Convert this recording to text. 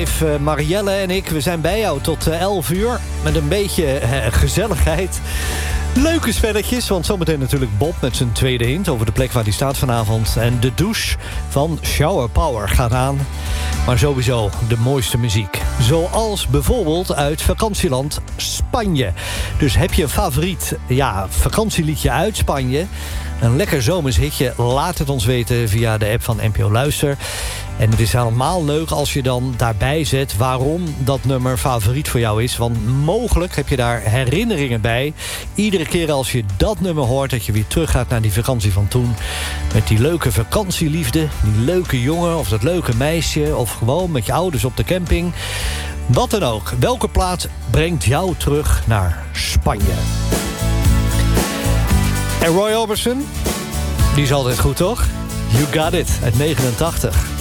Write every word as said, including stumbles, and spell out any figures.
vijf, uh, Marielle en ik, we zijn bij jou tot uh, elf uur. Met een beetje uh, gezelligheid. Leuke spelletjes, want zometeen natuurlijk Bob met zijn tweede hint over de plek waar hij staat vanavond. En de douche van Shower Power gaat aan. Maar sowieso de mooiste muziek. Zoals bijvoorbeeld uit vakantieland Spanje. Dus heb je een favoriet ja, vakantieliedje uit Spanje? Een lekker zomers hitje, laat het ons weten via de app van N P O Luister. En het is helemaal leuk als je dan daarbij zet waarom dat nummer favoriet voor jou is. Want mogelijk heb je daar herinneringen bij. Iedere keer als je dat nummer hoort, dat je weer terug gaat naar die vakantie van toen. Met die leuke vakantieliefde, die leuke jongen of dat leuke meisje. Of gewoon met je ouders op de camping. Wat dan ook. Welke plaat brengt jou terug naar Spanje? En Roy Orbison, die is altijd goed, toch? You Got It, uit negenentachtig.